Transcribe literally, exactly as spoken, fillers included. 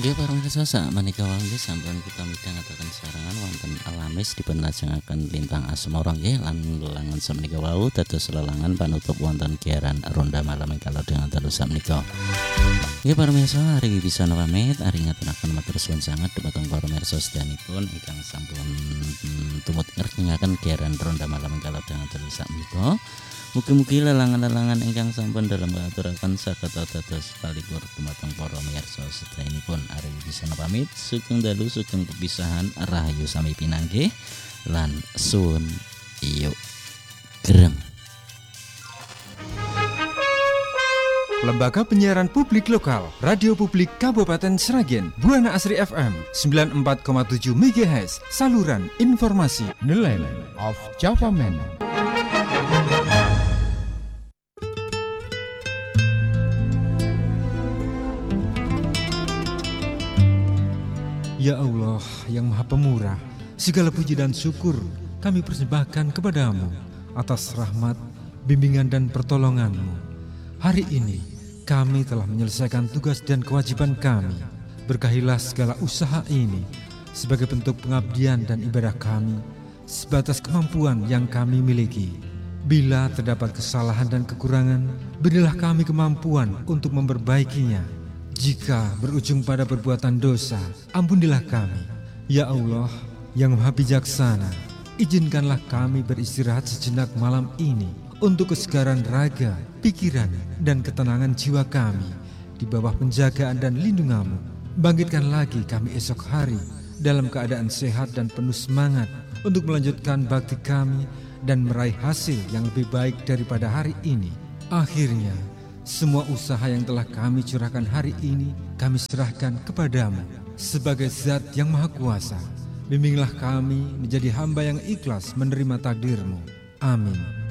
Nggih para mirsa sak menika wangge sampun kita midhang ngataken sarangan wonten Alamis dipunlajengaken lintang asmara nggih lan lelangan samenika wau dados lelangan panutup wonten giaran ronda malam kalau dengan terus samenika. Nggih para mirsa hari bisa pamit ari ngaturaken matur suwun sanget dhumateng para mirsa sedanipun ingkang sampun tumut ngertingaken giaran ronda malam kalau dengan terus samenika. Mugi-mugi lelangan-lelangan ingkang sampun dalam ngaturaken saged dados palipur dhumateng para mirsa sedayanipun. Ari bisa pamit sugeng dalu sugeng pepisahan rahayu sami pinanggih lan suwun iyo greng. Lembaga Penyiaran Publik Lokal Radio Publik Kabupaten Sragen Buana Asri F M sembilan puluh empat koma tujuh megahertz saluran informasi The Land of Java Man. Ya Allah yang Maha Pemurah, segala puji dan syukur kami persembahkan kepadamu atas rahmat, bimbingan dan pertolonganmu. Hari ini kami telah menyelesaikan tugas dan kewajiban kami. Berkahilah segala usaha ini sebagai bentuk pengabdian dan ibadah kami sebatas kemampuan yang kami miliki. Bila terdapat kesalahan dan kekurangan, berilah kami kemampuan untuk memperbaikinya. Jika berujung pada perbuatan dosa, ampunilah kami. Ya Allah yang Maha Bijaksana, izinkanlah kami beristirahat sejenak malam ini untuk kesegaran raga, pikiran, dan ketenangan jiwa kami di bawah penjagaan dan lindungan-Mu. Bangkitkan lagi kami esok hari dalam keadaan sehat dan penuh semangat untuk melanjutkan bakti kami dan meraih hasil yang lebih baik daripada hari ini. Akhirnya, semua usaha yang telah kami curahkan hari ini kami serahkan kepadamu sebagai zat yang maha kuasa. Bimbinglah kami menjadi hamba yang ikhlas menerima takdir-Mu. Amin.